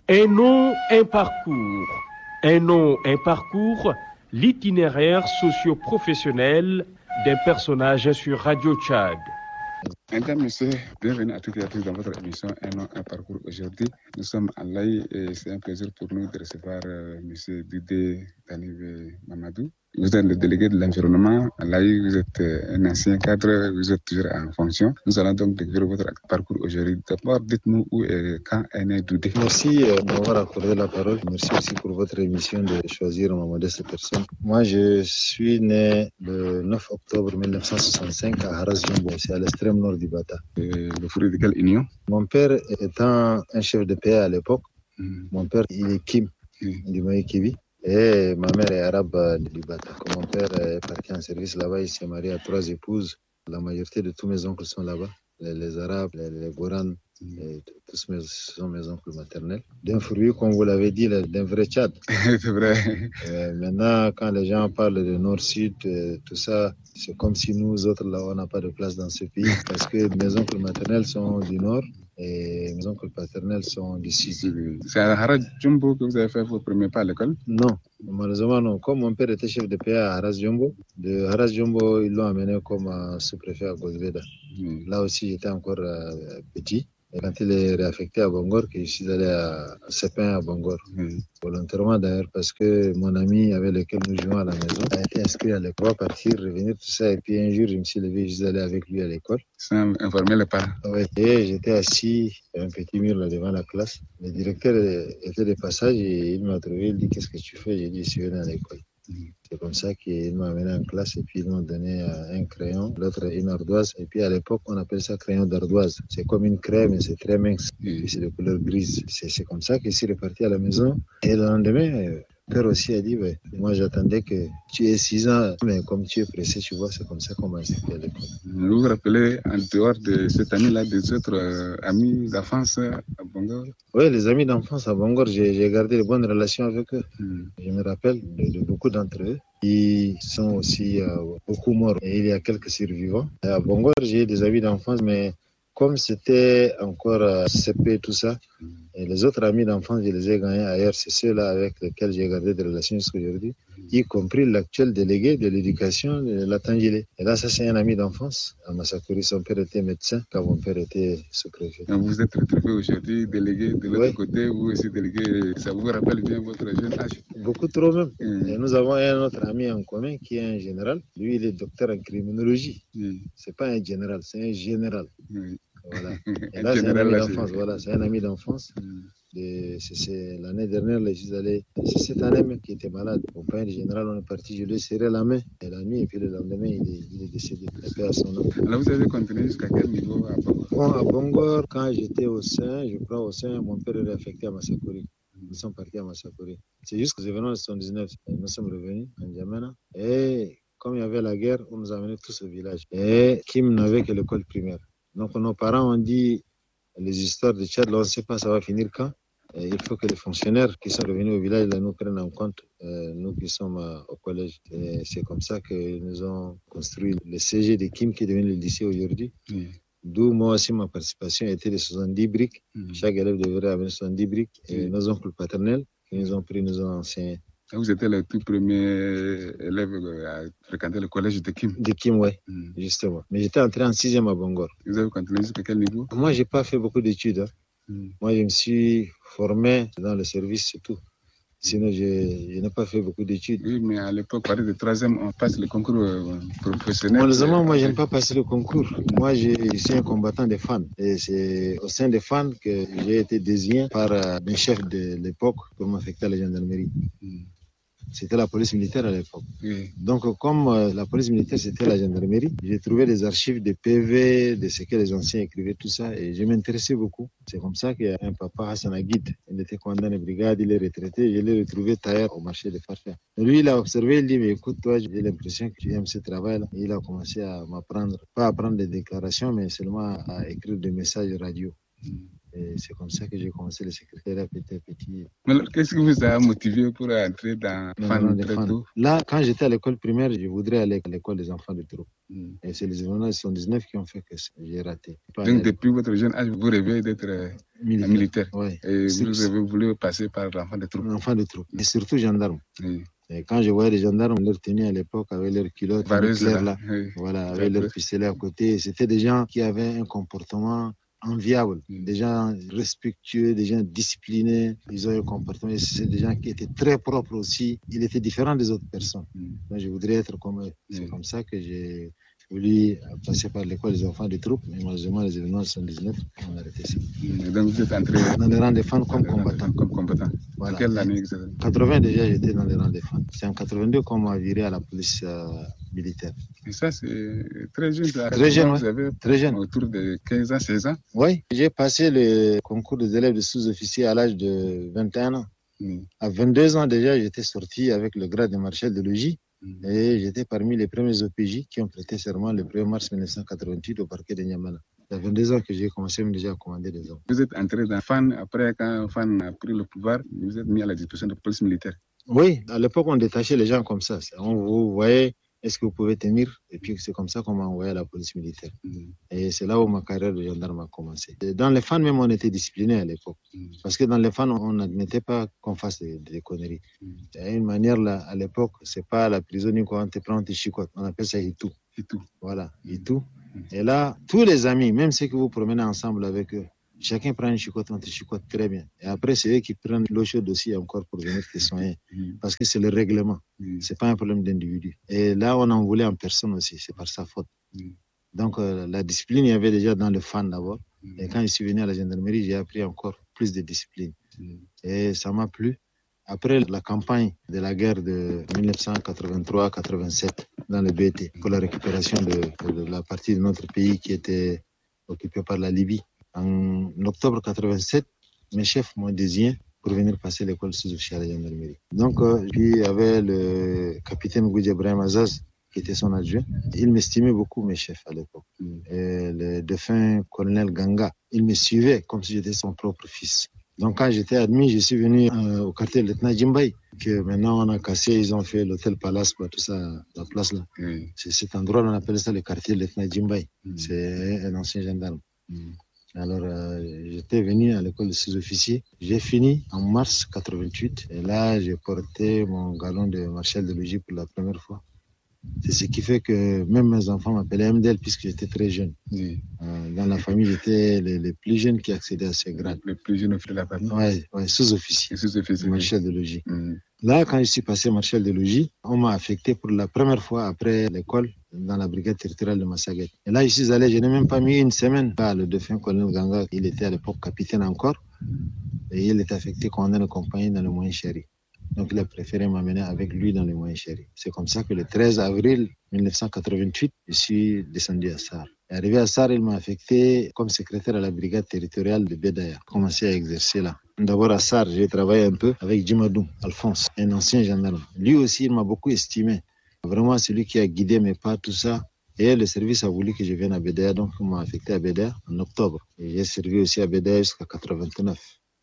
Un nom, un parcours. Un nom, un parcours, l'itinéraire socio-professionnel d'un personnage sur Radio Tchad. Mesdames, Messieurs, bienvenue à toutes et à tous dans votre émission Un nom, un parcours. Aujourd'hui, nous sommes à l'AI et c'est un plaisir pour nous de recevoir M. Didé Danibe Mamadou. Vous êtes le délégué de l'environnement à l'AI, vous êtes un ancien cadre, vous êtes toujours en fonction. Nous allons donc découvrir votre parcours aujourd'hui. D'abord, dites-nous où et quand est né Didé. Merci de m'avoir accordé la parole. Merci aussi pour votre émission de choisir ma modeste personne. Moi, je suis né le 9 octobre 1965 à Haras Jumbo, c'est à l'extrême nord du Bata. Le fruit de quelle union? Mon père étant un chef de PA à l'époque, mon père il est Kim du Maï Kibi. Et ma mère est arabe du Bata. Quand mon père est parti en service là-bas, il s'est marié à 3 épouses. La majorité de tous mes oncles sont là-bas. Les Arabes, les Goran, tous sont mes oncles maternels. D'un fruit, comme vous l'avez dit, d'un vrai Tchad. C'est vrai. Maintenant, quand les gens parlent de Nord-Sud, tout ça, c'est comme si nous autres, là, on n'a pas de place dans ce pays. Parce que mes oncles maternels sont du Nord et mes oncles paternels sont du Sud. C'est à Haras Jumbo que vous avez fait vos premiers pas à l'école? Non, malheureusement non. Comme mon père était chef de PA à Haras Jumbo, de Haras Jumbo, ils l'ont amené comme sous-préfet à Golbeda. Là aussi, j'étais encore petit. Et quand il est réaffecté à Bangor, je suis allé à Sépin à Bangor. Volontairement d'ailleurs, parce que mon ami avec lequel nous jouons à la maison a été inscrit à l'école, partir, revenir, tout ça. Et puis un jour, je me suis levé, je suis allé avec lui à l'école. Sans informer les parents. Ouais. Et j'étais assis à un petit mur là devant la classe. Le directeur était de passage et il m'a trouvé, il dit qu'est-ce que tu fais? J'ai dit je suis venu à l'école. C'est comme ça qu'il m'a amené en classe et puis ils m'ont donné un crayon, l'autre une ardoise. Et puis à l'époque, on appelle ça crayon d'ardoise. C'est comme une crème mais c'est très mince. Et c'est de couleur grise. C'est comme ça que je suis reparti à la maison. Et le lendemain, père aussi a dit, moi j'attendais que tu aies 6 ans, mais comme tu es pressé, tu vois, c'est comme ça qu'on m'a inscrit à l'école. Vous vous rappelez, en dehors de cet ami-là, des autres amis d'enfance à Bangor? Oui, les amis d'enfance à Bangor, j'ai gardé de bonnes relations avec eux. Je me rappelle de beaucoup d'entre eux. Ils sont aussi beaucoup morts et il y a quelques survivants. À Bangor, j'ai des amis d'enfance, mais comme c'était encore CP, tout ça, et les autres amis d'enfance, je les ai gagnés ailleurs. C'est ceux-là avec lesquels j'ai gardé des relations jusqu'à aujourd'hui, y compris l'actuel délégué de l'éducation de la Tangélé. Et là, ça, c'est un ami d'enfance. À Massakori, son père était médecin quand mon père était sous-préfet. Vous êtes retrouvé aujourd'hui délégué de l'autre côté, vous aussi délégué. Ça vous rappelle bien votre jeune âge? Beaucoup trop même. Et nous avons un autre ami en commun qui est un général. Lui, il est docteur en criminologie. C'est pas un général, c'est un général. Voilà. Et là, c'est un ami d'enfance. Voilà, c'est un ami d'enfance. C'est l'année dernière, c'est cette année même qui était malade. Mon père général, on est parti, je lui ai serré la main et la nuit, et puis le lendemain, il est décédé. À son nom. Alors, vous avez continué jusqu'à quel niveau à Bangor? Bon, à Bangor, quand j'étais au sein, je crois au sein, mon père est affecté à Massakori. Nous sommes partis à Massakori. C'est juste que nous venons de 79. Nous sommes revenus à N'Djamena. Et comme il y avait la guerre, on nous a amenés tous au village. Et Kim n'avait que l'école primaire. Donc nos parents ont dit les histoires de Tchad, là, on ne sait pas ça va finir quand. Et il faut que les fonctionnaires qui sont revenus au village là, nous prennent en compte, nous qui sommes au collège. Et c'est comme ça que nous avons construit le CG de Kim qui est devenu le lycée aujourd'hui. D'où moi aussi ma participation était de 70 briques. Chaque élève devrait avoir 70 briques. Et nos oncles paternels qui nous ont pris, nous ont enseigné. Vous étiez le tout premier élève à fréquenter le collège de Kim? De Kim, oui, justement. Mais j'étais entré en 6e à Bangor. Vous avez continué jusqu'à quel niveau? Moi, je n'ai pas fait beaucoup d'études. Moi, je me suis formé dans le service, c'est tout. Sinon, je n'ai pas fait beaucoup d'études. Oui, mais à l'époque, par de 3e, on passe le concours professionnel. Malheureusement, moi, je n'ai pas passé le concours. Moi, je suis un combattant des fans. Et c'est au sein des fans que j'ai été désigné par un chef de l'époque pour m'affecter à la gendarmerie. C'était la police militaire à l'époque. Donc, comme la police militaire, c'était la gendarmerie, j'ai trouvé des archives de PV, de ce que les anciens écrivaient, tout ça, et je m'intéressais beaucoup. C'est comme ça qu'il y a un papa, Hassan Aguid, il était commandant de brigade, il est retraité, je l'ai retrouvé tailleur au marché de Farfia. Lui, il a observé, il dit, mais écoute, toi, j'ai l'impression que tu aimes ce travail-là. Et il a commencé à m'apprendre, pas à apprendre des déclarations, mais seulement à écrire des messages radio. Et c'est comme ça que j'ai commencé le secrétariat petit à petit. Mais alors, qu'est-ce qui vous a motivé pour entrer dans FAN très tôt? Là, quand j'étais à l'école primaire, je voudrais aller à l'école des enfants de troupe. Et c'est les événements de 79 qui ont fait que j'ai raté. Donc, depuis votre jeune âge, vous rêvez d'être militaire. Oui. Et vous avez voulu passer par l'enfant de troupe. L'enfant de troupe. Et surtout gendarme. Oui. Et quand je voyais les gendarmes, leur tenue à l'époque, avec leurs culottes claires là, oui. voilà, avec leurs pistolets à côté, c'était des gens qui avaient un comportement enviable, des gens respectueux, des gens disciplinés, ils ont un comportement, c'est des gens qui étaient très propres aussi, ils étaient différents des autres personnes. Moi, je voudrais être comme eux. C'est comme ça que j'ai voulu passer par l'école des enfants de troupes, mais malheureusement les événements de 79 ont arrêté ça. Donc vous êtes entré dans les rangs des fans comme combattant. Voilà. En quelle année exactement? 80 déjà, j'étais dans les rangs des fans. C'est en 82 qu'on m'a viré à la police militaire. Et ça, c'est très jeune. Très jeune, vous avez très jeune. Autour de 15 ans, 16 ans? Oui, j'ai passé le concours des élèves de sous-officiers à l'âge de 21 ans. À 22 ans déjà, j'étais sorti avec le grade de maréchal de logis. Et j'étais parmi les premiers OPJ qui ont prêté serment le 1er mars 1988 au parquet de Niamey. Il y a 22 ans que j'ai commencé déjà à commander des hommes. Vous êtes entré dans FAN, après quand FAN a pris le pouvoir, vous êtes mis à la disposition de la police militaire? Oui, à l'époque on détachait les gens comme ça. On vous voyait, est-ce que vous pouvez tenir? Et puis c'est comme ça qu'on m'a envoyé à la police militaire. Et c'est là où ma carrière de gendarme a commencé. Et dans les FAN même on était disciplinés à l'époque. Parce que dans les FAN on n'admettait pas qu'on fasse des conneries. Il y a une manière là, à l'époque, c'est pas la prison ni quoi, on te prend, on te chicote. On appelle ça hitou. Voilà, hitou. Et là, tous les amis, même ceux que vous promenez ensemble avec eux, chacun prend une chicote, on te chicote très bien. Et après, c'est eux qui prennent l'eau chaude aussi encore pour venir te soigner. Parce que c'est le règlement. C'est pas un problème d'individu. Et là, on en voulait en personne aussi. C'est par sa faute. Donc, la discipline, il y avait déjà dans le FAN d'abord. Et quand je suis venu à la gendarmerie, j'ai appris encore plus de discipline. Et ça m'a plu. Après la campagne de la guerre de 1983-87 dans le BT pour la récupération de la partie de notre pays qui était occupée par la Libye, en octobre 87, mes chefs m'ont désigné pour venir passer l'école sous-officier à la gendarmerie. Donc, puis il y avait le capitaine Goudia Ibrahim Azaz qui était son adjoint. Il m'estimait beaucoup, mes chefs à l'époque. Et le défunt colonel Ganga, il me suivait comme si j'étais son propre fils. Donc quand j'étais admis, je suis venu au quartier lieutenant Djimbaï, que maintenant on a cassé, ils ont fait l'hôtel Palace, tout ça, la place là. C'est cet endroit, on appelle ça le quartier lieutenant Djimbaï. C'est un ancien gendarme. Alors j'étais venu à l'école de sous-officiers. J'ai fini en mars 88 et là j'ai porté mon galon de maréchal de logis pour la première fois. C'est ce qui fait que même mes enfants m'appelaient MDL puisque j'étais très jeune. Dans la famille, j'étais les plus jeunes qui accédaient à ces grades. Le plus jeune de la famille? Oui, sous-officier. Maréchal de logis. Là, quand je suis passé maréchal de logis, on m'a affecté pour la première fois après l'école dans la brigade territoriale de Massaguet. Et là, je suis allé, je n'ai même pas mis une semaine. Là, le défunt colonel Ganga, il était à l'époque capitaine encore. Et il était affecté commandant de compagnie dans le Moyen Chéri. Donc, il a préféré m'amener avec lui dans le Moyen Chéri. C'est comme ça que le 13 avril 1988, je suis descendu à Sarre. Et arrivé à Sarre, il m'a affecté comme secrétaire à la brigade territoriale de Bédaya. J'ai commencé à exercer là. D'abord à Sarre, j'ai travaillé un peu avec Djimadou Alphonse, un ancien gendarme. Lui aussi, il m'a beaucoup estimé. Vraiment, c'est lui qui a guidé mes pas, tout ça. Et le service a voulu que je vienne à Bédaya, donc on m'a affecté à Bédaya en octobre. Et j'ai servi aussi à Bédaya jusqu'à 89.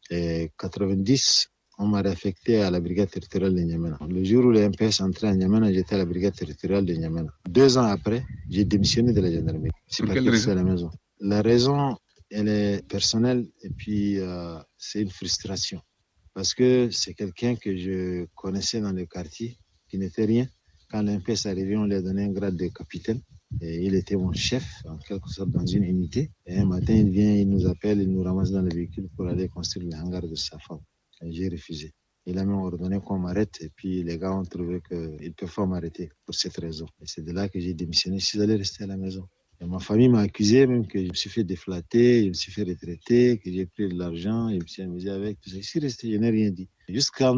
Et 90, on m'a réaffecté à la brigade territoriale de N'Djamena. Le jour où le MPS entrait à N'Djamena, j'étais à la brigade territoriale de N'Djamena. 2 ans après, j'ai démissionné de la gendarmerie. C'est parti à la maison. La raison, elle est personnelle et puis c'est une frustration. Parce que c'est quelqu'un que je connaissais dans le quartier, qui n'était rien. Quand l'MPS est arrivé, on lui a donné un grade de capitaine. Et il était mon chef, en quelque sorte, dans une unité. Et un matin, il vient, il nous appelle, il nous ramasse dans le véhicule pour aller construire le hangar de sa femme. Et j'ai refusé. Il a même ordonné qu'on m'arrête. Et puis, les gars ont trouvé qu'ils peuvent pas m'arrêter pour cette raison. Et c'est de là que j'ai démissionné. Je suis allé rester à la maison. Et ma famille m'a accusé même que je me suis fait déflatter, je me suis fait retraiter, que j'ai pris de l'argent, je me suis amusé avec. Je suis resté, je n'ai rien dit. Jusqu'en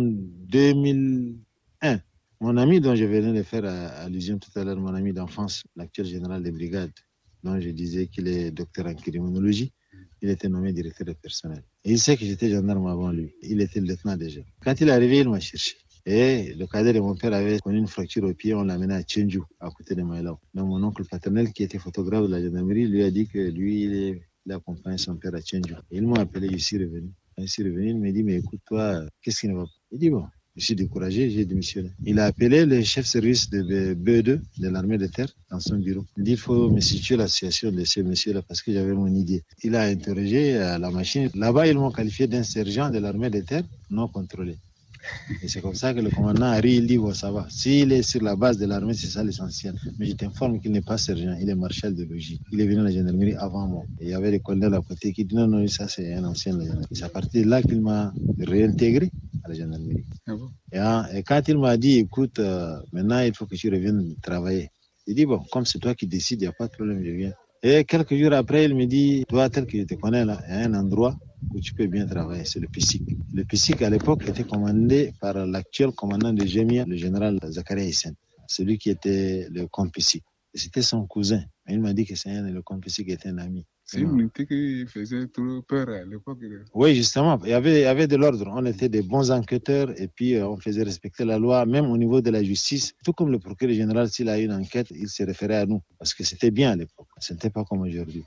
2001, mon ami dont je venais de faire allusion tout à l'heure, mon ami d'enfance, l'actuel général des brigades, dont je disais qu'il est docteur en criminologie, il était nommé directeur de personnel. Et il sait que j'étais gendarme avant lui. Il était lieutenant déjà. Quand il est arrivé, il m'a cherché. Et le cadet de mon père avait connu une fracture au pied, on l'a amené à Tchendjou, à côté de Maïlaou. Donc mon oncle paternel, qui était photographe de la gendarmerie, lui a dit que lui, il accompagne son père à Tchendjou. Et il m'a appelé, je suis revenu. Quand je suis revenu, il m'a dit, mais écoute, toi, qu'est-ce qui ne va pas? Il dit, bon, Je suis découragé, j'ai démissionné. Il a appelé le chef service de BE2 de l'armée de terre dans son bureau. Il dit il faut me situer la situation de ces messieurs-là parce que j'avais mon idée. Il a interrogé la machine. Là-bas, ils m'ont qualifié d'un sergent de l'armée de terre non contrôlé. Et c'est comme ça que le commandant a ri, il dit bon, ça va. S'il est sur la base de l'armée, c'est ça l'essentiel. Mais je t'informe qu'il n'est pas sergent, il est marshal de logis. Il est venu à la gendarmerie avant moi. Et il y avait des colonels à côté qui disent non, non, ça c'est un ancien de la gendarmerie. C'est à partir de là qu'il m'a réintégré à la gendarmerie. Ah bon? Et quand il m'a dit écoute, maintenant il faut que tu reviennes travailler. Il dit bon, comme c'est toi qui décides, il n'y a pas de problème, je viens. Et quelques jours après, il me dit toi, tel que je te connais là, il y a un endroit où tu peux bien travailler, c'est le PSIC. Le PSIC, à l'époque, était commandé par l'actuel commandant de GEMIA, le général Zakaria Hissène, celui qui était le compisic. C'était son cousin. Il m'a dit que c'est le compisic était un ami. C'est une unité qui faisait trop peur à l'époque. Oui, justement, il y avait de l'ordre. On était des bons enquêteurs et puis on faisait respecter la loi, même au niveau de la justice. Tout comme le procureur général, s'il a eu une enquête, il se référait à nous. Parce que c'était bien à l'époque. Ce n'était pas comme aujourd'hui.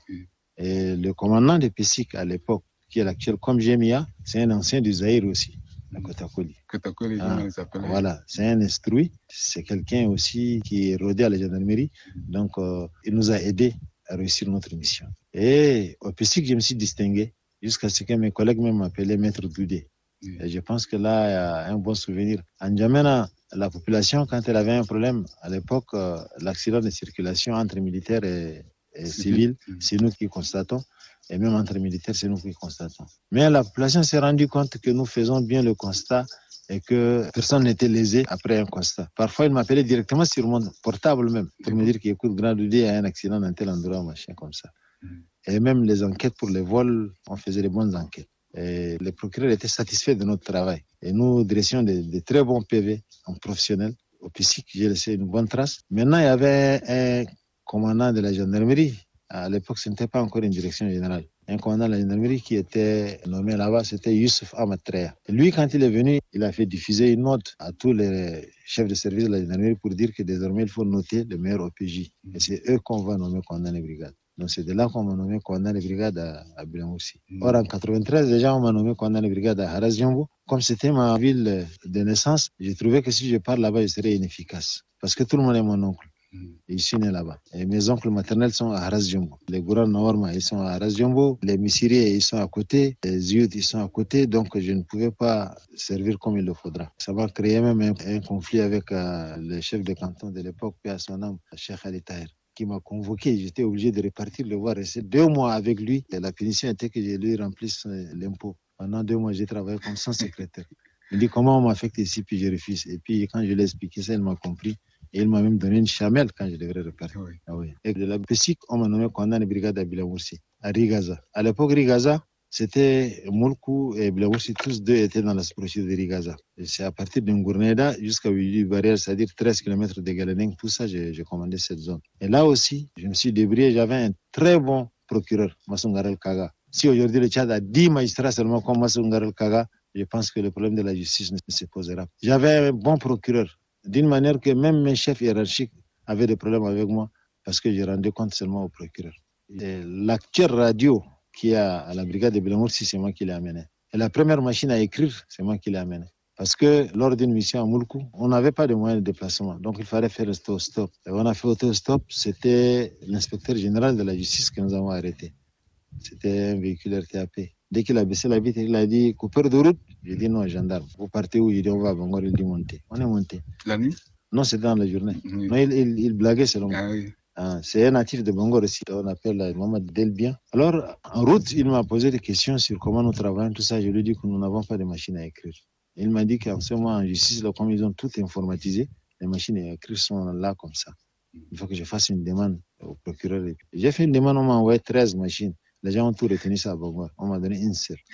Et le commandant de PSIC à l'époque, qui est l'actuel comme GEMIA, c'est un ancien du Zaïre aussi, la Kotakoli. Kotakoli, on les appelle. Voilà, c'est un instruit. C'est quelqu'un aussi qui est rodé à la gendarmerie. Donc, il nous a aidés à réussir notre mission. Et au PSIC, je me suis distingué jusqu'à ce que mes collègues même m'appelaient Maître Doudé. Et je pense que là, il y a un bon souvenir. En N'Djamena, la population, quand elle avait un problème, à l'époque, l'accident de circulation entre militaires et civils, c'est nous qui constatons. Et même entre militaires, c'est nous qui constatons. Mais la population s'est rendue compte que nous faisons bien le constat et que personne n'était lésé après un constat. Parfois, il m'appelait directement sur mon portable même pour me dire qu'écoute, Grand Doudé, il y a un accident dans tel endroit, machin comme ça. Et même les enquêtes pour les vols, on faisait les bonnes enquêtes. Et les procureurs étaient satisfaits de notre travail. Et nous dressions de très bons PV en professionnel. Au PSIC, j'ai laissé une bonne trace. Maintenant, il y avait un commandant de la gendarmerie. À l'époque, ce n'était pas encore une direction générale. Un commandant de la gendarmerie qui était nommé là-bas, c'était Youssouf Ahmad Treya. Lui, quand il est venu, il a fait diffuser une note à tous les chefs de service de la gendarmerie pour dire que désormais, il faut noter les meilleurs OPJ. Et c'est eux qu'on va nommer commandant de brigade. Donc c'est de là qu'on m'a nommé commandant de brigade à Bilamoussi. Or, en 93, déjà, on m'a nommé commandant de brigade à Haras Djambo. Comme c'était ma ville de naissance, j'ai trouvé que si je pars là-bas, je serais inefficace. Parce que tout le monde est mon oncle. Et je suis né là-bas. Et mes oncles maternels sont à Haras Djambo. Les Gourans Nawarma, ils sont à Haras Djambo. Les Missiriers, ils sont à côté. Les Ziout, ils sont à côté. Donc, je ne pouvais pas servir comme il le faudra. Ça m'a créé même un conflit avec le chef de canton de l'époque, puis à son âme, Cheikh Ali Tahir, qui m'a convoqué. J'étais obligé de repartir le voir, rester 2 mois avec lui. Et la punition était que je lui remplisse l'impôt. Pendant 2 mois, j'ai travaillé comme son secrétaire. Il dit comment on m'affecte ici, puis je refuse. Et puis quand je lui ai expliqué ça, il m'a compris. Et il m'a même donné une chamelle quand je devrais repartir. Oui. Ah oui. Et de la PSIC, on m'a nommé commandant de brigade à Bilamoussi, à Rigaza. À l'époque, Rigaza, c'était Moulkou et Bilamoussi, tous deux étaient dans la procédure de Rigaza. Et c'est à partir de Ngourneda jusqu'à Wili Barrière, c'est-à-dire 13 km de Galeneng, tout ça, j'ai commandé cette zone. Et là aussi, je me suis débrouillé, j'avais un très bon procureur, Massoungarel Kaga. Si aujourd'hui le Tchad a 10 magistrats seulement comme Massoungarel Kaga, je pense que le problème de la justice ne se posera. J'avais un bon procureur, d'une manière que même mes chefs hiérarchiques avaient des problèmes avec moi parce que je rendais compte seulement au procureur. L'actuelle radio qui est à la brigade de Bilamoussi, c'est moi qui l'ai amené. Et la première machine à écrire, c'est moi qui l'ai amené. Parce que lors d'une mission à Moulkou, on n'avait pas de moyens de déplacement. Donc il fallait faire auto-stop. Et on a fait auto-stop, c'était l'inspecteur général de la justice que nous avons arrêté. C'était un véhicule RTAP. Dès qu'il a baissé la vitre, il a dit coupeur de route. J'ai dit non, gendarme. Vous partez où? Il dit on va à Bangor. Il dit monter. On est monté. La nuit? Non, c'était dans la journée. Oui. Non, il blaguait selon moi. Ah oui. C'est un natif de Bangor aussi, on appelle Mohamed Delbien. Alors, en route, il m'a posé des questions sur comment nous travaillons, tout ça. Je lui ai dit que nous n'avons pas de machine à écrire. Il m'a dit qu'en ce moment, en justice, là, comme ils ont tout informatisé, les machines à écrire sont là comme ça. Il faut que je fasse une demande au procureur. J'ai fait une demande, on m'a envoyé 13 machines. Les gens ont tout retenu ça à Bangor. On m'a donné une seule.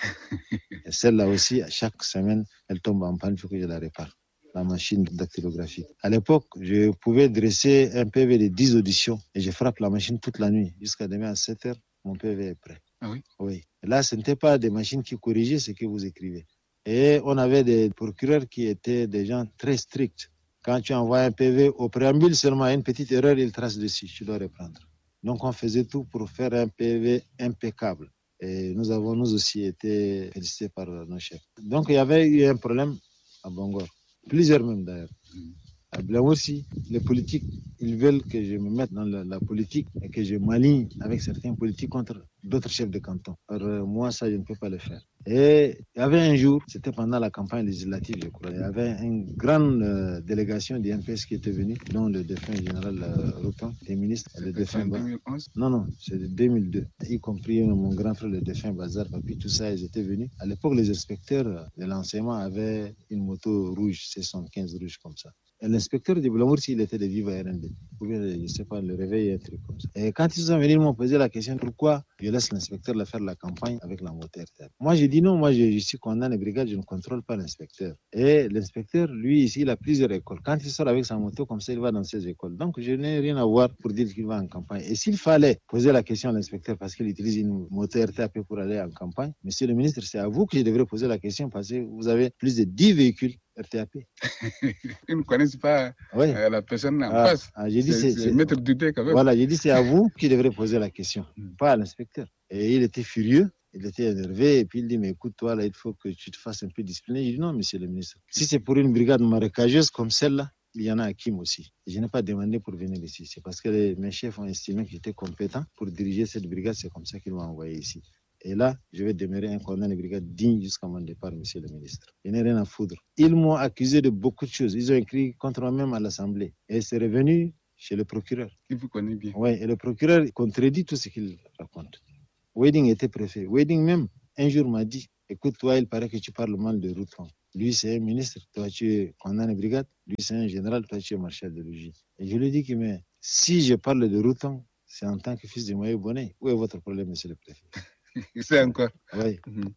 Et celle-là aussi, chaque semaine, elle tombe en panne, il faut que je la répare. La machine dactylographique. À l'époque, je pouvais dresser un PV de 10 auditions et je frappe la machine toute la nuit. Jusqu'à demain à 7 heures, mon PV est prêt. Ah oui? Oui. Et là, ce n'était pas des machines qui corrigeaient ce que vous écrivez. Et on avait des procureurs qui étaient des gens très stricts. Quand tu envoies un PV, au préambule seulement, une petite erreur, il trace dessus. Tu dois reprendre. Donc, on faisait tout pour faire un PV impeccable. Et nous avons, nous aussi, été félicités par nos chefs. Donc, il y avait eu un problème à Bangor. plusieurs même d'ailleurs. À Blamoursi, les politiques, ils veulent que je me mette dans la politique et que je m'aligne avec certains politiques contre d'autres chefs de canton. Alors moi, ça, je ne peux pas le faire. Et il y avait un jour, c'était pendant la campagne législative, je crois, il y avait une grande délégation du MPS qui était venue, dont le défunt général Routan, des ministres. C'était le défunt en 2011 ? Non, c'est de 2002. Y compris mon grand frère, le défunt Bazar, Papi, tout ça, ils étaient venus. À l'époque, les inspecteurs de l'enseignement avaient une moto rouge, C115 rouge comme ça. Et l'inspecteur de Blamoursi, il était de Viva RND. Ou bien, je ne sais pas, le réveil, un truc comme ça. Et quand ils sont venus, ils m'ont posé la question pourquoi je laisse l'inspecteur faire la campagne avec la moto RTL. Moi, j'ai dit non, moi, je suis commandant de brigade, je ne contrôle pas l'inspecteur. Et l'inspecteur, lui, ici, il a plusieurs écoles. Quand il sort avec sa moto, comme ça, il va dans ces écoles. Donc, je n'ai rien à voir pour dire qu'il va en campagne. Et s'il fallait poser la question à l'inspecteur parce qu'il utilise une moto RTAP pour aller en campagne, monsieur le ministre, c'est à vous que je devrais poser la question parce que vous avez plus de 10 véhicules RTAP. Ils ne connaissent pas la personne en face. J'ai dit c'est maître Dudé quand même. Voilà, j'ai dit c'est à vous qui devrez poser la question, pas à l'inspecteur. Et il était furieux, il était énervé, et puis il dit, mais écoute, toi, là, il faut que tu te fasses un peu discipliner. J'ai dit, non, monsieur le ministre, si c'est pour une brigade marécageuse comme celle-là, il y en a à Kim aussi. Je n'ai pas demandé pour venir ici. C'est parce que mes chefs ont estimé que j'étais compétent pour diriger cette brigade. C'est comme ça qu'ils m'ont envoyé ici. Et là, je vais demeurer un colonel de brigade digne jusqu'à mon départ, monsieur le ministre. Je n'ai rien à foutre. Ils m'ont accusé de beaucoup de choses. Ils ont écrit contre moi même à l'Assemblée. Et c'est revenu chez le procureur. Qui vous connaît bien. Oui, et le procureur contredit tout ce qu'il raconte. Wedding était préfet. Wedding même, un jour m'a dit, écoute, toi, il paraît que tu parles mal de Routon. Lui, c'est un ministre, toi, tu es commandant de brigade. Lui, c'est un général, toi, tu es marshal de logis. Et je lui ai dit que, mais si je parle de Routon, c'est en tant que fils de Moïse Bonnet. Où est votre problème, monsieur le préfet? C'est encore. Oui.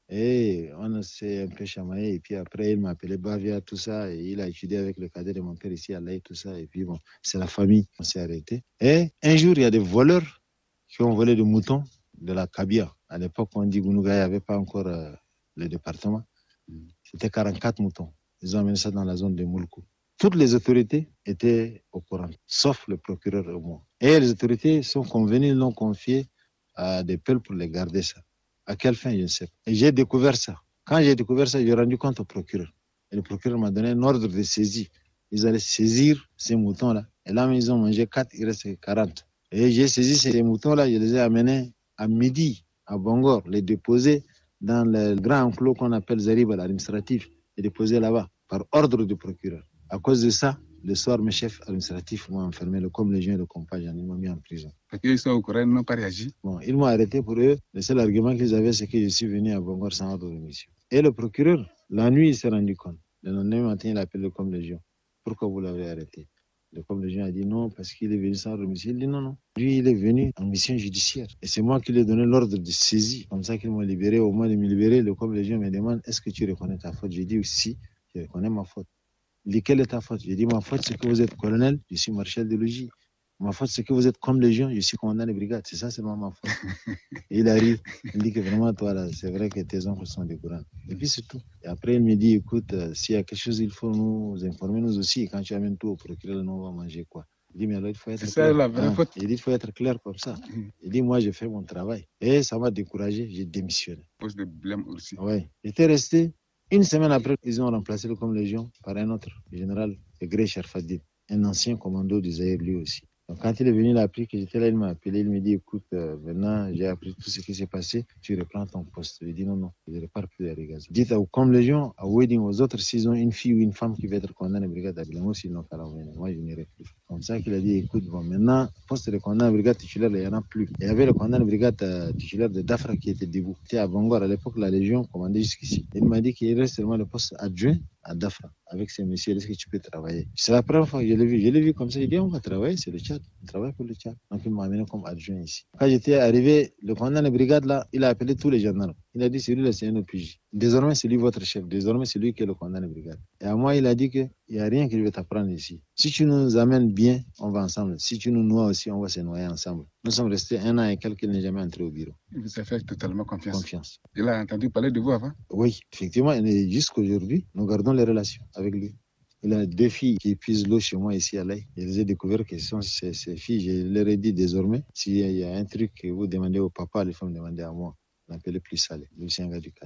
Et on s'est un peu chamaillé. Et puis après, il m'a appelé Bavia, tout ça. Et il a étudié avec le cadet de mon père ici à Laï, tout ça. Et puis bon, c'est la famille. On s'est arrêté. Et un jour, il y a des voleurs qui ont volé des moutons de la Kabia. À l'époque, on dit Gounouga, il n'y avait pas encore le département. C'était 44 moutons. Ils ont amené ça dans la zone de Moulkou. Toutes les autorités étaient au courant, sauf le procureur et moi. Et les autorités sont convenues, l'ont confié à des peuls pour les garder ça. À quelle fin, je ne sais pas. Et j'ai découvert ça. Quand j'ai découvert ça, j'ai rendu compte au procureur. Et le procureur m'a donné un ordre de saisie. Ils allaient saisir ces moutons-là. Et là, ils ont mangé 4, il reste 40. Et j'ai saisi ces moutons-là, je les ai amenés à midi, à Bangor, les déposer dans le grand enclos qu'on appelle Zarib, l'administratif, et déposer là-bas, par ordre du procureur. À cause de ça, le soir, mes chefs administratifs m'ont enfermé, comme les gens de compagnie, ils m'ont mis en prison. Parce qu'ils sont au courant, ils n'ont pas réagi. Bon, ils m'ont arrêté pour eux. Le seul argument qu'ils avaient, c'est que je suis venu à Bangor sans ordre de mission. Et le procureur, la nuit, il s'est rendu compte. Le lendemain matin, il a appelé le Comlégion. Pourquoi vous l'avez arrêté? Le Comlégion a dit non, parce qu'il est venu sans ordre de mission. Il dit non. Lui, il est venu en mission judiciaire. Et c'est moi qui lui ai donné l'ordre de saisie. Comme ça qu'ils m'ont libéré. Au moment de me libérer, le Comlégion me demande, est-ce que tu reconnais ta faute? J'ai dit si, je reconnais ma faute. Il dit, quelle est ta faute? J'ai dit, ma faute, c'est que vous êtes colonel, je suis marshal de logis. Ma faute, c'est que vous êtes comme les gens, je suis commandant de brigade. C'est ça seulement ma faute. Et il arrive, il dit que vraiment, toi, là, c'est vrai que tes oncles sont des courants. Et puis, c'est tout. Et après, il me dit, écoute, s'il y a quelque chose, il faut nous informer, nous aussi. Quand tu amènes tout au procureur, nous, on va manger quoi? Il dit, mais alors, il faut être clair. C'est ça la vraie faute. Il dit, il faut être clair comme ça. Il dit, moi, j'ai fait mon travail. Et ça m'a découragé, j'ai démissionné. Pose de blâme aussi. Oui. J'étais resté. Une semaine après, ils ont remplacé le comme légion par un autre, le général Gré Sharfadine, un ancien commando du Zaïre lui aussi. Donc quand il est venu, il a appris que j'étais là, il m'a appelé, il m'a dit, écoute, maintenant j'ai appris tout ce qui s'est passé, tu reprends ton poste. Je lui ai dit, non, je ne repars plus à Rigaza. Dites comme légion, à Wedding, aux autres, s'ils ont une fille ou une femme qui veut être commandant de brigade à Bilamo, s'ils n'ont qu'à l'envoyer. Moi, je n'irai plus. Comme ça qu'il a dit, écoute, bon, maintenant, poste de commandant de brigade titulaire, il n'y en a plus. Il y avait le commandant de brigade titulaire de Dafra qui était debout. C'était à Bangor, à l'époque, la Légion commandait jusqu'ici. Il m'a dit qu'il reste seulement le poste adjoint à Dafra. Avec ces messieurs, est-ce que tu peux travailler? C'est la première fois que je l'ai vu. Je l'ai vu comme ça. Il dit, on va travailler, c'est le Tchad. On travaille pour le Tchad. Donc, il m'a amené comme adjoint ici. Quand j'étais arrivé, le commandant de brigade, là, il a appelé tous les gendarmes. Il a dit, c'est lui le CNOPJ. Désormais, c'est lui votre chef. Désormais, c'est lui qui est le commandant de brigade. Et à moi, il a dit qu'il n'y a rien que je vais t'apprendre ici. Si tu nous amènes bien, on va ensemble. Si tu nous noies aussi, on va se noyer ensemble. Nous sommes restés 1 an et quelques, il n'est jamais entré au bureau. Il vous a fait totalement confiance. Il a entendu parler de vous avant? Oui, effectivement. Et jusqu'aujourd'hui, nous gardons les relations avec lui. Il a 2 filles qui puisent l'eau chez moi ici à Laï. Je les ai découvert que ce sont ces filles. Je leur ai dit désormais, s'il y a un truc que vous demandez au papa, il faut me demander à moi. N'appelez plus Salé. Lui, c'est un gars du Canada.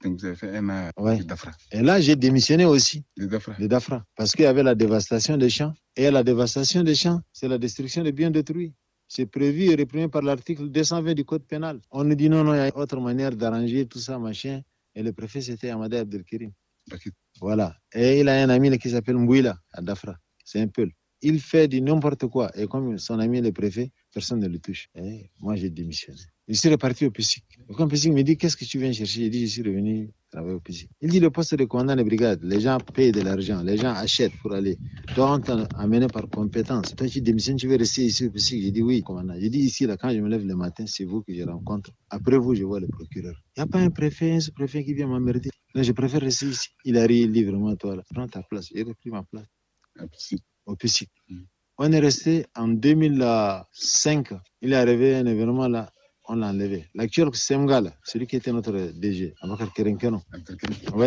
Donc vous avez fait un an de Dafra. Et là, j'ai démissionné aussi De Dafra. Parce qu'il y avait la dévastation des champs. Et la dévastation des champs, c'est la destruction des biens détruits. C'est prévu et réprimé par l'article 220 du Code pénal. On nous dit non, il y a une autre manière d'arranger tout ça, machin. Et le préfet, c'était Amadé Abdelkirim. Voilà. Et il a un ami qui s'appelle Mbouila, à Dafra. C'est un Peul. Il fait du n'importe quoi. Et comme son ami le préfet, personne ne le touche. Et moi, j'ai démissionné. Je suis reparti au PSIC. Et quand le PSIC me dit, qu'est-ce que tu viens chercher? Je dis, je suis revenu travailler au PSIC. Il dit, le poste de commandant de brigade, les gens payent de l'argent, les gens achètent pour aller. Toi, on t'a amené par compétence. Toi, tu démissionnes, tu veux rester ici au PSIC. J'ai dit, oui, commandant. J'ai dit, ici, là, quand je me lève le matin, c'est vous que je rencontre. Après vous, je vois le procureur. Il n'y a pas un préfet, un sous-préfet qui vient m'emmerder. Là, je préfère rester ici. Il arrive, il dit vraiment, toi, là, prends ta place. J'ai repris ma place. Au PSIC. On est resté en 2005. Il est arrivé un événement là, on l'a enlevé. L'actuel Semgal, celui qui était notre DG, Abakar Kerenkeno. Oui,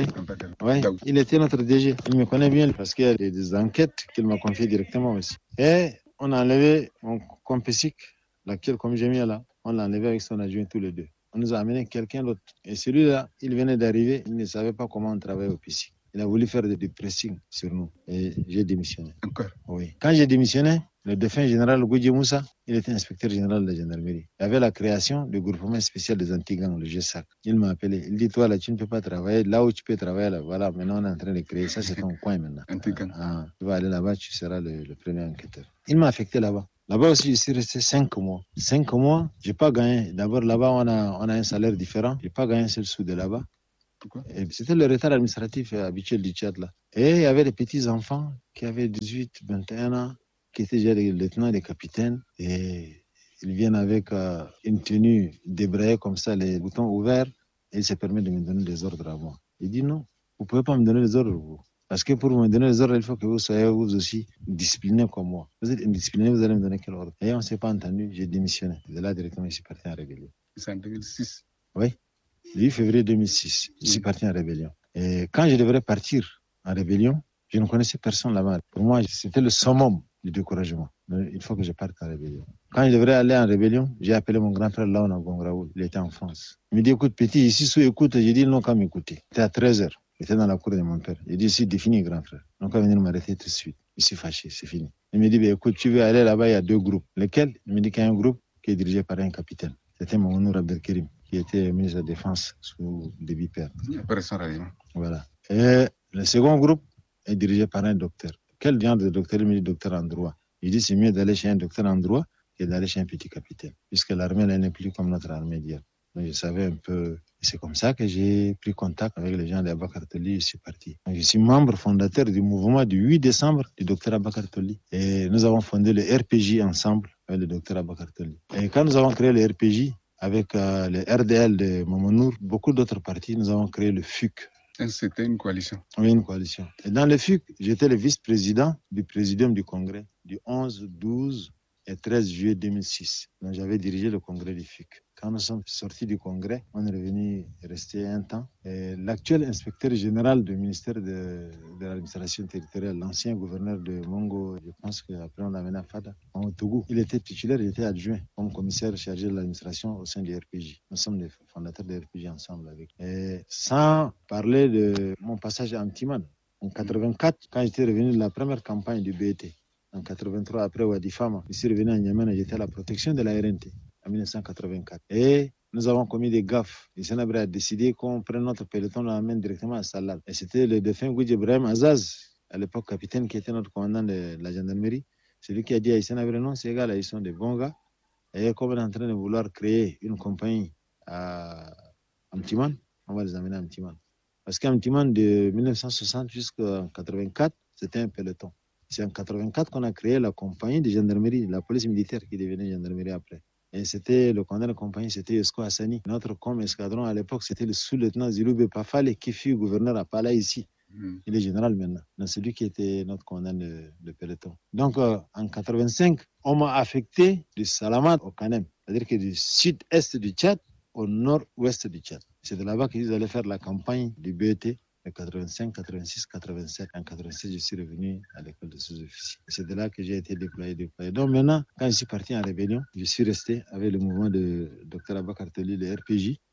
il était notre DG. Il me connaît bien parce qu'il y a des enquêtes qu'il m'a confiées directement aussi. Et on a enlevé mon compésic, l'actuel comme j'ai mis là, on l'a enlevé avec son adjoint tous les deux. On nous a amené quelqu'un d'autre. Et celui-là, il venait d'arriver, il ne savait pas comment on travaille au PSIC. Il a voulu faire du pressing sur nous. Et j'ai démissionné. Encore? Oui. Quand j'ai démissionné, le défunt général Goudji Moussa, il était inspecteur général de la gendarmerie. Il y avait la création du groupement spécial des anti-gangs, le GSAC. Il m'a appelé. Il dit, toi là, tu ne peux pas travailler. Là où tu peux travailler, là, voilà, maintenant on est en train de créer. Ça, c'est ton coin maintenant. Anti-gang. Tu vas aller là-bas, tu seras le premier enquêteur. Il m'a affecté là-bas. Là-bas aussi, je suis resté 5 mois. 5 mois, j'ai pas gagné. D'abord, là-bas, on a un salaire différent. J'ai pas gagné un seul sou de là-bas. Et c'était le retard administratif habituel du Tchad là. Et il y avait des petits enfants qui avaient 18, 21 ans, qui étaient déjà des lieutenants, des capitaines. Et ils viennent avec une tenue débrayée comme ça, les boutons ouverts. Et ils se permettent de me donner des ordres à moi. Il dit non, vous pouvez pas me donner des ordres vous. Parce que pour me donner des ordres, il faut que vous soyez vous aussi disciplinés comme moi. Vous êtes indiscipliné, vous allez me donner quel ordre? Et on ne s'est pas entendu, j'ai démissionné. De là, directement, je suis parti en rébellion. C'est en 2006? Oui. Le 8 février 2006, je suis parti en rébellion. Et quand je devrais partir en rébellion, je ne connaissais personne là-bas. Pour moi, c'était le summum du découragement. Mais il faut que je parte en rébellion. Quand je devrais aller en rébellion, j'ai appelé mon grand frère Laona Gongraoul. Il était en France. Il me dit, écoute, petit, ici, sous écoute. J'ai dit, non, qu'à m'écouter. C'était à 13h. J'étais dans la cour de mon père. J'ai dit, c'est défini, grand frère. Donc, à venir m'arrêter tout de suite. Je suis fâché, c'est fini. Il me dit, écoute, tu veux aller là-bas, il y a 2 groupes. Lesquels? Il me dit qu'il y a un groupe qui est dirigé par un capitaine. C'était Moumounur Abdelkirim, qui était ministre de la Défense sous Déby Père. Voilà. Et le second groupe est dirigé par un docteur. Quel genre de docteur? Il me dit docteur en droit. Il dit c'est mieux d'aller chez un docteur en droit que d'aller chez un petit capitaine, puisque l'armée n'est plus comme notre armée d'hier. Donc je savais un peu. Et c'est comme ça que j'ai pris contact avec les gens d'Abakar Toli et je suis parti. Donc, je suis membre fondateur du mouvement du 8 décembre du docteur Abakar Toli. Et nous avons fondé le RPG ensemble avec le docteur Abakar Toli. Et quand nous avons créé le RPG, avec le RDL de Mamonour, beaucoup d'autres partis, nous avons créé le FUC. C'était une coalition? Oui, une coalition. Et dans le FUC, j'étais le vice-président du présidium du congrès du 11, 12 et 13 juillet 2006. Donc j'avais dirigé le congrès du FUC. Quand nous sommes sortis du congrès, on est revenu rester un temps. Et l'actuel inspecteur général du ministère de l'administration territoriale, l'ancien gouverneur de Mongo, je pense qu'après on l'a amené à Fada, en Togo, il était titulaire, il était adjoint comme commissaire chargé de l'administration au sein du RPJ. Nous sommes les fondateurs de RPJ ensemble avec. Et sans parler de mon passage à Antiman, en 84, quand j'étais revenu de la première campagne du BET, en 83, après Wadi Fama, je suis revenu à Niamey et j'étais à la protection de la RNT. En 1984. Et nous avons commis des gaffes. Le Sénabre a décidé qu'on prenne notre peloton et l'amène directement à Salal. Et c'était le défunt Goudji Ibrahim Azaz, à l'époque capitaine, qui était notre commandant de la gendarmerie. C'est lui qui a dit à Sénabre, non, ces gars-là, ils sont des bons gars. Et comme on est en train de vouloir créer une compagnie à Amtiman, on va les amener à Amtiman. Parce qu'Amtiman, de 1960 jusqu'en 1984, c'était un peloton. C'est en 1984 qu'on a créé la compagnie de gendarmerie, la police militaire qui devenait gendarmerie après. Et c'était le commandant de compagnie, c'était Esko Hassani. Notre escadron à l'époque, c'était le sous-lieutenant Ziloube Pafale qui fut gouverneur à Pala ici. Il est général maintenant. C'est lui qui était notre commandant de peloton. Donc en 85, on m'a affecté du Salamat au Kanem. C'est-à-dire que du sud-est du Tchad au nord-ouest du Tchad. C'est de là-bas qu'ils allaient faire la campagne du BET. En 85, 86, 87. En 86, je suis revenu à l'école de sous-officiers. C'est de là que j'ai été déployé. Donc maintenant, quand je suis parti en rébellion, je suis resté avec le mouvement de Dr Abakar Toli, le RPJ.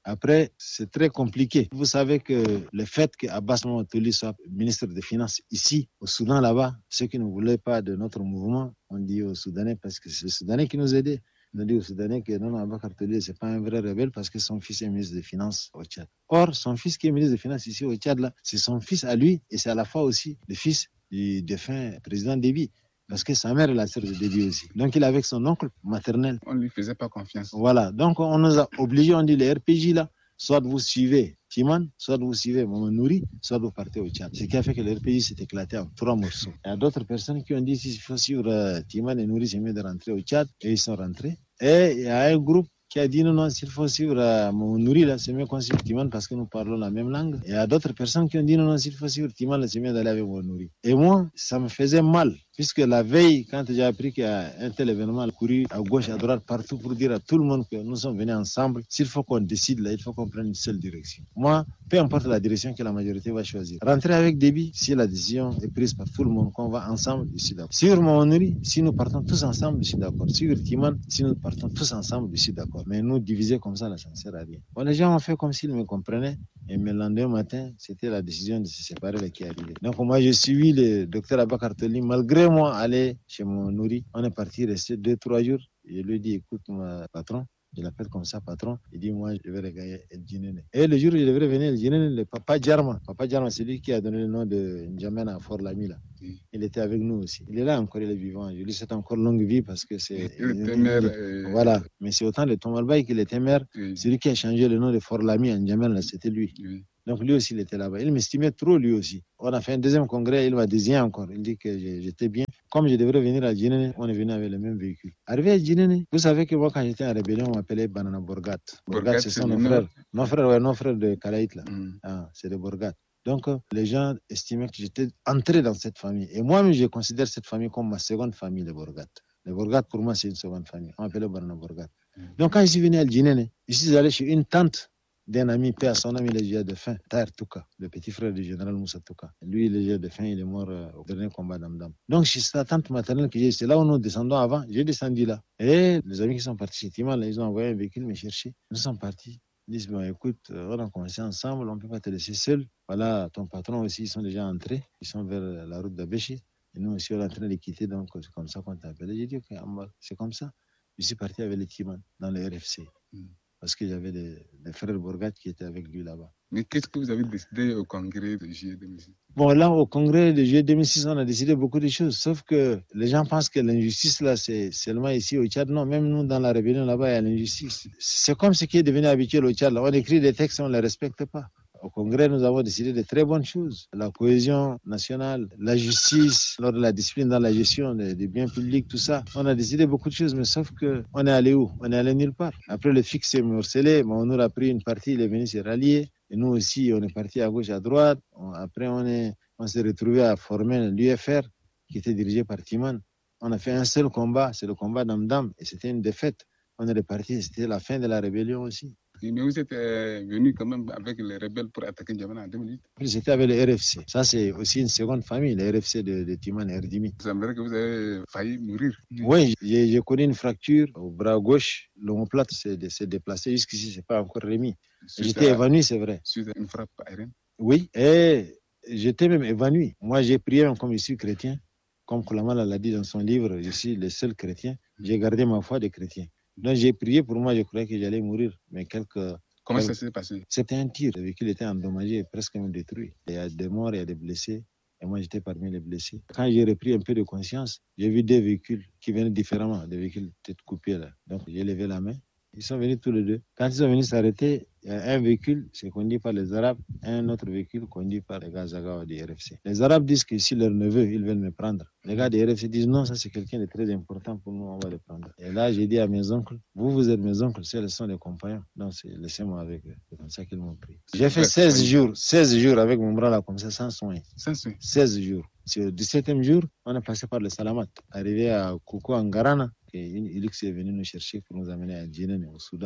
Après, c'est très compliqué. Vous savez que le fait qu'Abbas Moumotouli soit ministre des Finances ici, au Soudan, là-bas, ceux qui ne voulaient pas de notre mouvement, on dit aux Soudanais, parce que c'est les Soudanais qui nous aidaient. On a dit aux Soudanais que non, Abakar Touré, ce n'est pas un vrai rebelle parce que son fils est ministre des Finances au Tchad. Or, son fils qui est ministre des Finances ici au Tchad, là, c'est son fils à lui et c'est à la fois aussi le fils du défunt président Déby. Parce que sa mère est la sœur de Déby aussi. Donc, il est avec son oncle maternel. On ne lui faisait pas confiance. Voilà. Donc, on nous a obligés, on dit les RPJ là, soit vous suivez Timan, soit vous suivez Maman Nouri, soit vous partez au Tchad. Ce qui a fait que le RPJ s'est éclaté en 3 morceaux. Il y a d'autres personnes qui ont dit s'il faut suivre Timan et Nouri, c'est mieux de rentrer au Tchad. Et ils sont rentrés. Et il y a un groupe qui a dit non, s'il faut suivre Maman Nouri, là, c'est mieux qu'on suive Timan parce que nous parlons la même langue. Et il y a d'autres personnes qui ont dit non, s'il faut suivre Timan, là, c'est mieux d'aller avec Maman Nouri. Et moi, ça me faisait mal. Puisque la veille, quand j'ai appris qu'il y a un tel événement, j'ai couru à gauche, à droite, partout pour dire à tout le monde que nous sommes venus ensemble. S'il faut qu'on décide là, il faut qu'on prenne une seule direction. Moi, peu importe la direction que la majorité va choisir. Rentrer avec Déby, si la décision est prise par tout le monde, qu'on va ensemble, je suis d'accord. Sur Mamanuri, si nous partons tous ensemble, je suis d'accord. Sur Timan, si nous partons tous ensemble, je suis d'accord. Mais nous diviser comme ça, là, ça ne sert à rien. Bon, les gens ont fait comme s'ils me comprenaient. Et le lendemain matin, c'était la décision de se séparer qui est arrivée. Donc moi, j'ai suivi le docteur Abakar Touré. Malgré moi, aller chez mon nourri, on est parti rester 2-3 jours. Je lui ai dit, écoute, mon patron, je l'appelle comme ça, patron. Il dit, moi, je vais regarder El Djinene. Et le jour où je devrais venir, El Djinene, le papa Djarma, c'est lui qui a donné le nom de N'Djamena à Fort Lamy, là. Il était avec nous aussi. Il est là encore, il est vivant. Je lui souhaite encore longue vie parce que c'est. Il était maire. Voilà. Mais c'est autant de Tomalbaï qu'il était maire. Oui. Celui qui a changé le nom de Fort Lamy à N'Djamena, c'était lui. Oui. Donc lui aussi, il était là-bas. Il m'estimait trop, lui aussi. On a fait un deuxième congrès, il m'a désigné encore. Il dit que j'étais bien. Comme je devrais venir à Djinene, on est venu avec le même véhicule. Arrivé à Djinene, vous savez que moi, quand j'étais en rébellion, on m'appelait Banana Borgat. Borgat, c'est son frère. Nos frères de Kalaït, là. Ah, c'est de Borgat. Donc, les gens estimaient que j'étais entré dans cette famille. Et moi-même, je considère cette famille comme ma seconde famille, les Borgat. Les Borgat, pour moi, c'est une seconde famille. On m'appelait Banana Borgat. Donc, quand je suis venu à Djinene, je suis allé chez une tante d'un ami, père, son ami, il est de fin, Tahir Touka, le petit frère du général Moussa Touka. Lui, il est de fin, il est mort au dernier combat d'Amdam. Donc, chez sa tante maternelle, c'est là où nous descendons avant, j'ai descendu là. Et les amis qui sont partis chez Timan, ils ont envoyé un véhicule me chercher. Nous sommes partis. Ils disent, bon, écoute, on a commencé ensemble, on ne peut pas te laisser seul. Voilà, ton patron aussi, ils sont déjà entrés, ils sont vers la route d'Abéché. Et nous aussi, on est en train de quitter, donc c'est comme ça qu'on t'a appelé. J'ai dit, ok, c'est comme ça. Je suis parti avec les Timan dans le RFC. Parce que j'avais des frères Borgat qui étaient avec lui là-bas. Mais qu'est-ce que vous avez décidé au congrès de juillet 2006? Bon, là, au congrès de juillet 2006, on a décidé beaucoup de choses. Sauf que les gens pensent que l'injustice, là, c'est seulement ici au Tchad. Non, même nous, dans la rébellion, là-bas, il y a l'injustice. C'est comme ce qui est devenu habituel au Tchad. Là. On écrit des textes, on ne les respecte pas. Au Congrès, nous avons décidé de très bonnes choses. La cohésion nationale, la justice, lors de la discipline dans la gestion des biens publics, tout ça. On a décidé beaucoup de choses, mais sauf qu'on est allé où? On est allé nulle part. Après, le fixe est morcelé, mais on nous a pris une partie, il est venu se rallier. Et nous aussi, on est parti à gauche, à droite. Après, on s'est retrouvé à former l'UFR, qui était dirigé par Timan. On a fait un seul combat, c'est le combat d'Amdam, et c'était une défaite. On est reparti, c'était la fin de la rébellion aussi. Mais vous êtes venu quand même avec les rebelles pour attaquer N'Djamena en 2008. C'était avec le RFC. Ça, c'est aussi une seconde famille, le RFC de Timan et Erdimi. Ça me que vous avez failli mourir. Oui, j'ai connu une fracture au bras gauche. L'omoplate s'est déplacé jusqu'ici, c'est pas encore remis. J'étais évanoui, c'est vrai. Suite à une frappe aérienne? Oui, et j'étais même évanoui. Moi, j'ai prié comme je suis chrétien. Comme Koulamala l'a dit dans son livre, je suis le seul chrétien. J'ai gardé ma foi de chrétien. Donc j'ai prié pour moi, je croyais que j'allais mourir. Mais Comment ça s'est passé? C'était un tir. Le véhicule était endommagé, presque même détruit. Il y a des morts, il y a des blessés. Et moi, j'étais parmi les blessés. Quand j'ai repris un peu de conscience, j'ai vu deux véhicules qui venaient différemment, des véhicules tête coupée là. Donc j'ai levé la main. Ils sont venus tous les deux. Quand ils sont venus s'arrêter, il y a un véhicule, c'est conduit par les Arabes, et un autre véhicule conduit par les gars Zagawa du RFC. Les Arabes disent que si leur neveu, ils veulent me prendre. Les gars du RFC disent non, ça c'est quelqu'un de très important pour nous, on va le prendre. Et là, j'ai dit à mes oncles, vous êtes mes oncles, ce sont les compagnons. Donc laissez-moi avec eux. C'est comme ça qu'ils m'ont pris. J'ai fait 16 jours avec mon bras là, comme ça, sans soin. 16 jours. Sur le 17e jour, on est passé par le Salamat. Arrivé à Koukou, en Garana, une Ilix est venue nous chercher pour nous amener à Djinene, au Soudan.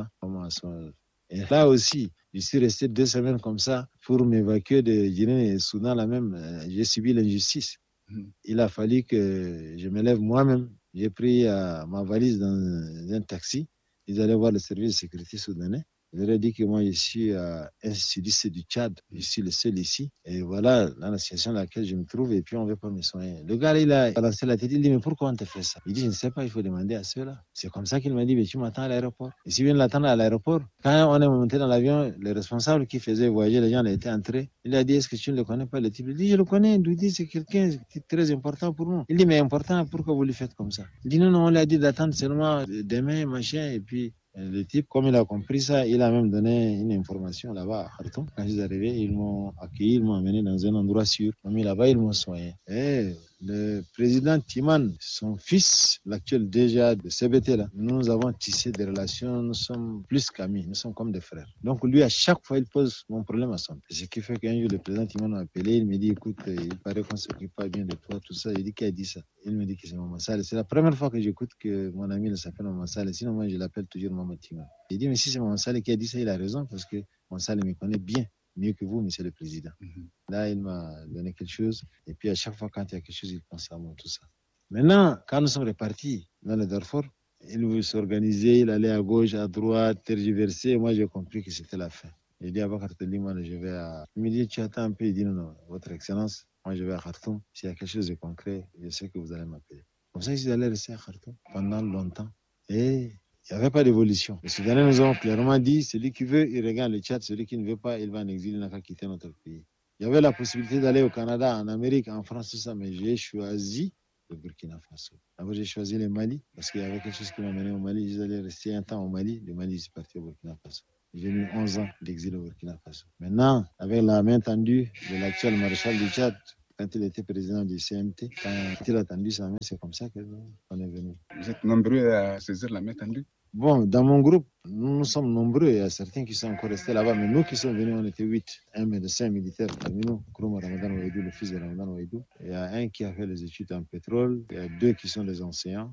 Et là aussi, je suis resté 2 semaines comme ça pour m'évacuer de Djinene et Soudan. Là même, j'ai subi l'injustice. Il a fallu que je me lève moi-même. J'ai pris ma valise dans un taxi. Ils allaient voir le service de sécurité soudanais. Je leur ai dit que moi, je suis institut du Tchad. Je suis le seul ici. Et voilà, dans la situation dans laquelle je me trouve. Et puis, on ne veut pas me soigner. Le gars, il a lancé la tête. Il dit, mais pourquoi on te fait ça? Il dit, je ne sais pas, il faut demander à ceux-là. C'est comme ça qu'il m'a dit, mais tu m'attends à l'aéroport. Et si je viens l'attendre à l'aéroport, quand on est monté dans l'avion, le responsable qui faisait voyager les gens, il était entré. Il a dit, est-ce que tu ne le connais pas, le type? Il dit, je le connais. Il dit, c'est quelqu'un qui est très important pour nous. Il dit, mais important, pourquoi vous le faites comme ça? Il dit, non, on lui a dit d'attendre seulement demain, machin, et puis. Le type, comme il a compris ça, il a même donné une information là-bas à Khartoum. Quand je suis arrivé, ils m'ont accueilli, ils m'ont amené dans un endroit sûr. Ils m'ont mis là-bas, ils m'ont soigné. Et le président Timan, son fils, l'actuel DGA de CBT, là, nous avons tissé des relations, nous sommes plus qu'amis, nous sommes comme des frères. Donc lui, à chaque fois, il pose mon problème à son père. Ce qui fait qu'un jour, le président Timan m'a appelé, il me dit, écoute, il paraît qu'on ne s'occupe pas bien de toi, tout ça. Il dit, qui a dit ça? Il me dit que c'est Maman Saleh. C'est la première fois que j'écoute que mon ami s'appelle Maman Saleh. Sinon, moi, je l'appelle toujours Maman Timan. Il dit, mais si c'est Maman Saleh qui a dit ça, il a raison, parce que Maman Saleh me connaît bien, mieux que vous, monsieur le président. Là, il m'a donné quelque chose. Et puis, à chaque fois, quand il y a quelque chose, il pense à moi, tout ça. Maintenant, quand nous sommes repartis dans le Darfour, il voulait s'organiser, il allait à gauche, à droite, tergiverser. Moi, j'ai compris que c'était la fin. Il dit à Bakar Liman, je vais à. Il me dit, tu attends un peu. Il dit, non, non, votre excellence, moi, je vais à Khartoum. S'il y a quelque chose de concret, je sais que vous allez m'appeler. Comme ça, ils allaient rester à Khartoum pendant longtemps. Et il n'y avait pas d'évolution. Les Soudanais nous ont clairement dit, celui qui veut, il regarde le Tchad. Celui qui ne veut pas, il va en exil, il n'a qu'à quitter notre pays. Il y avait la possibilité d'aller au Canada, en Amérique, en France, tout ça, mais j'ai choisi le Burkina Faso. D'abord, j'ai choisi le Mali, parce qu'il y avait quelque chose qui m'a mené au Mali. J'allais rester un temps au Mali. Le Mali, c'est parti au Burkina Faso. J'ai mis 11 ans d'exil au Burkina Faso. Maintenant, avec la main tendue de l'actuel maréchal du Tchad, quand il était président du CMT, quand il a tendu sa main, c'est comme ça qu'on est venu. Vous êtes nombreux à saisir la main tendue? Bon, dans mon groupe, nous sommes nombreux. Il y a certains qui sont encore restés là-bas, mais nous qui sommes venus, on était 8. Un médecin militaire parmi nous, Kourouma Ramadan Ouaïdou, le fils de Ramadan Ouaïdou. Il y a un qui a fait les études en pétrole. Il y a 2 qui sont des enseignants.